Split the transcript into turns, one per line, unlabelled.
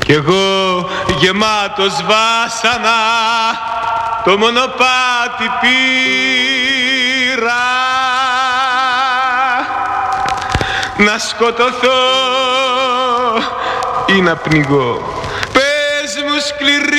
κι εγώ γεμάτος βάσανα το μονοπάτι πήρα να σκοτωθώ ή να πνιγώ. Πες μου σκληρή